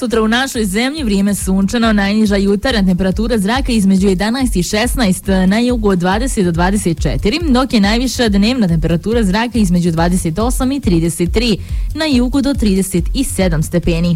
Sutra u našoj zemlji vrijeme sunčano, najniža jutarnja temperatura zraka između 11 i 16, na jugu od 20 do 24, dok je najviša dnevna temperatura zraka između 28 i 33, na jugu do 37 stepeni.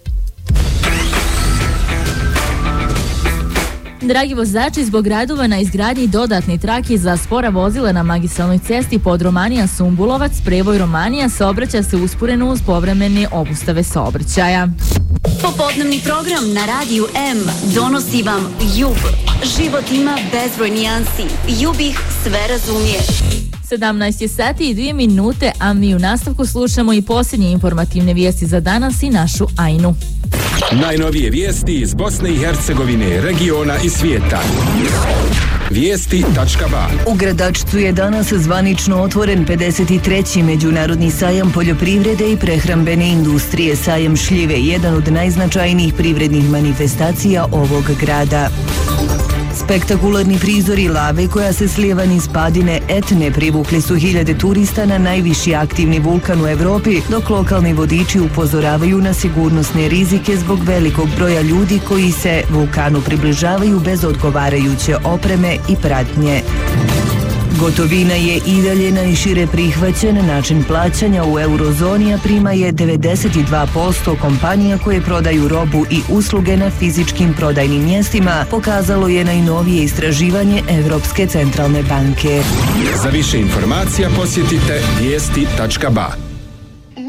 Dragi vozači, zbog radova na izgradnji dodatni trake za spora vozila na magistralnoj cesti Podromanija-Sumbulovac, prevoj Romanija saobraća se usporeno uz povremene obustave saobraćaja. Popodnevni program na Radiju M donosi vam JUB. Život ima bezbroj nijansi. JUB ih sve razumije. 17 je sati i 2 minute, a mi u nastavku slušamo i posljednje informativne vijesti za danas i našu Ajnu. Najnovije vijesti iz Bosne i Hercegovine, regiona i svijeta. Vijesti.ba. U Gradačcu je danas zvanično otvoren 53. Međunarodni sajam poljoprivrede i prehrambene industrije, sajam šljive, jedan od najznačajnijih privrednih manifestacija ovog grada. Spektakularni prizori lave koja se slijeva niz padine Etne privukli su hiljade turista na najviši aktivni vulkan u Evropi, dok lokalni vodiči upozoravaju na sigurnosne rizike zbog velikog broja ljudi koji se vulkanu približavaju bez odgovarajuće opreme i pratnje. Gotovina je i dalje najšire prihvaćen način plaćanja u eurozoni, a prima je 92% kompanija koje prodaju robu i usluge na fizičkim prodajnim mjestima, pokazalo je najnovije istraživanje Evropske centralne banke. Za više informacija posjetite vijesti.ba.